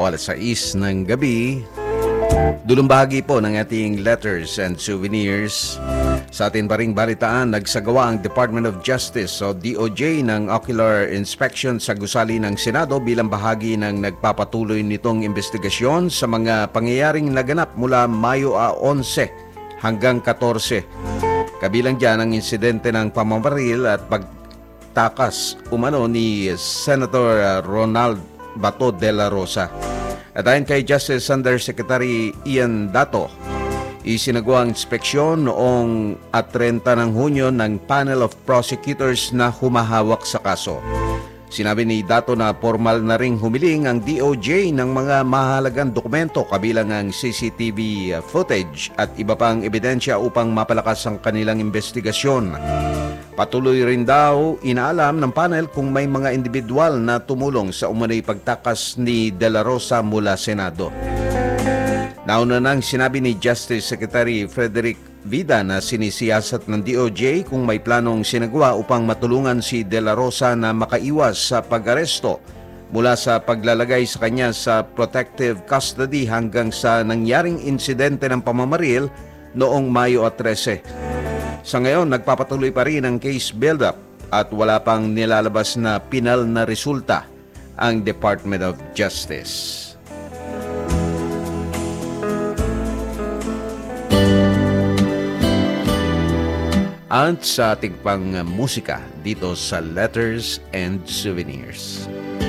o alas 6 ng gabi. Dulong bahagi po ng ating letters and souvenirs. Sa atin pa ring balitaan, nagsagawa ang Department of Justice o DOJ ng ocular inspection sa gusali ng Senado bilang bahagi ng nagpapatuloy nitong investigasyon sa mga pangyayaring naganap mula Mayo 11 hanggang 14. Kabilang dyan ang insidente ng pamamaril at pagtakas umano ni Senator Ronald Bato de la Rosa. At ayon kay Justice Undersecretary Ian Dato, isinagawa ang inspeksyon noong 30 ng Hunyo ng panel of prosecutors na humahawak sa kaso. Sinabi ni Dato na formal na ring humiling ang DOJ ng mga mahalagang dokumento kabilang ang CCTV footage at iba pang ebidensya upang mapalakas ang kanilang investigasyon. Patuloy rin daw inaalam ng panel kung may mga individual na tumulong sa umano'y pagtakas ni De La Rosa mula Senado. Nauna nang sinabi ni Justice Secretary Frederick Vida na sinisiyasat ng DOJ kung may planong sinagawa upang matulungan si De La Rosa na makaiwas sa pag-aresto mula sa paglalagay sa kanya sa protective custody hanggang sa nangyaring insidente ng pamamaril noong Mayo 13. Sa ngayon, nagpapatuloy pa rin ang case build-up at wala pang nilalabas na pinal na resulta ang Department of Justice. At sa ating pang musika dito sa Letters and Souvenirs.